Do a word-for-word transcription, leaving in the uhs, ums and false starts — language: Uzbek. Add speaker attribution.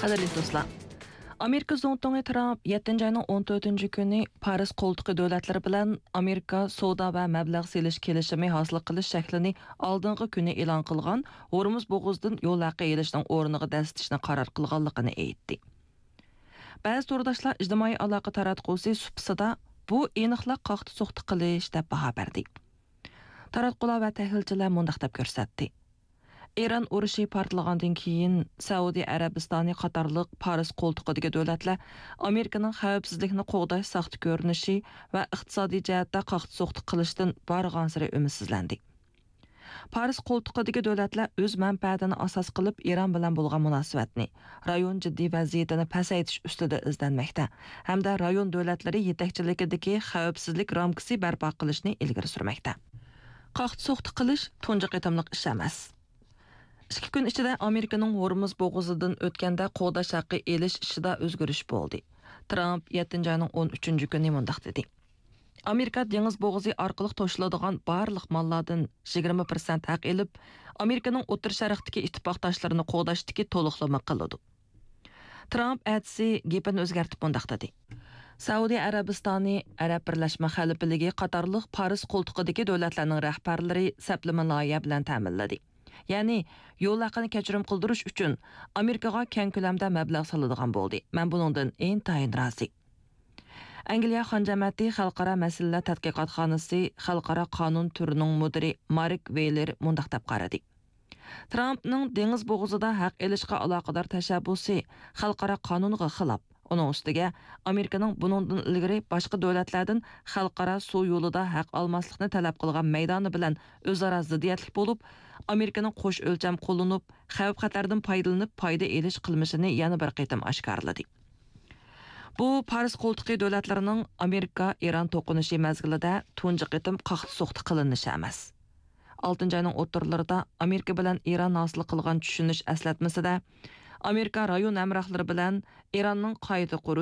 Speaker 1: Qadrli do'stlar, Amerika Zongtongi Trump yettinchi ayning o'n to'rtinchi kuni Paris qo'ltiqi davlatlari bilan Amerika savdo va mablag' selish kelishimi hosil qilish shaklini oldingi kuni e'lon qilgan Hormuz bo'g'ozidan yo'l haqi elishning o'rniga dastishni qaror qilganligini aytdi. Ba'zi to'rdoshlar ijtimoiy aloqa taratqusi supsida bu aniqlik qoqti so'qti qilish deb baho berdi. Taratqular va tahlilchilar mundaq deb ko'rsatdi. Iran urushi portlagandan keyin Saudiya Arabistoni qatorliq Paris qo'ltiqidagi davlatlar Amerikaning xavfsizlikni qo'g'dash saxta ko'rinishi va iqtisodiy jihatda qaqti so'qti qilishdan borg'ansiri umidsizlandi. Paris qo'ltiqidagi davlatlar o'z manfaatini asos qilib Iran bilan bo'lgan munosabatni, rayon jiddiy vaziyatini pasaytirish ustida izlanmoqda, hamda rayon davlatlari yetakchiligidagi xavfsizlik ramkasi barpo qilishni ilgari surmoqda. Qaqti so'qti qilish tunji qitimliq ish emas. ikki kun ichida Amerikaning Hormuz bo'g'ozidan o'tganda qo'g'dash haqqi elish ishida o'zgarish bo'ldi. Trump yettinchi ayning o'n uchinchi kuni mundaq dedi. Amerika dengiz bo'g'ozi orqali to'shiladigan barliq mallardan yigirma foiz haq elib, Amerikaning O'rta Sharqdagi ittifoqdoshlarini qo'g'dashdagi to'liqlama qiladi. Trump atsi gapini o'zgartib mundaq dedi. Saudiya Arabistoni, Arab Birlashma Xalifaligi qatorliq Paris qo'ltiqidagi davlatlarning rahbarlari saplama loyiha bilan ta'minladi. Ya'ni yo'l haqini kechirim qildirish uchun Amerikaga keng ko'lamda mablag' soladigan bo'ldi. Men buningdan intayin rozi. Angliya Xonjamati xalqaro masalalar tadqiqotxonasi xalqaro qonun turining mudiri Mark Weyler mundaq deb qaradi. Trumpning dengiz bo'g'ozida haq elishga aloqador tashabbusi xalqaro qonunga xilof. Onun ustiga Amerikaning buningdan ilgari boshqa davlatlardan xalqaro suv yo'lida haq olmaslikni talab qilgan maydoni bilan o'zaro ziddiyatlik bo'lib, Amerikaning qo'sh o'lcham qo'llanib, xavf-xatardan foydalanib foyda elish qilmishini yana bir qaytam oshkorladi. Bu Paris qo'ltiqi davlatlarining Amerika Iran to'qinishi mazgilida tunji qitim qaqti so'qti qilinishi emas. oltinchi ayning o'rtalarida Amerika bilan Iran hosil qilgan tushunish aslatmasida Amerika rayon amroqlari bilan Iranning qoida qurish